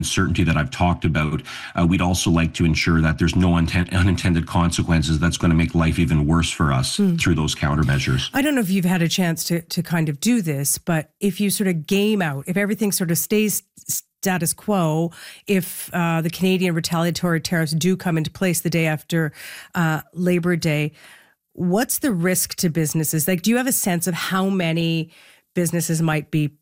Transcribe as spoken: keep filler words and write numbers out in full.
uncertainty that I've talked about, uh, we'd also like to ensure that there's no unten- unintended consequences that's going to make life even worse for us mm. through those countermeasures. I don't know if you've had a chance to to kind of do this, but if you sort of game out, if everything sort of stays status quo, if uh, the Canadian retaliatory tariffs do come into place the day after uh, Labor Day, what's the risk to businesses? Like, do you have a sense of how many businesses might be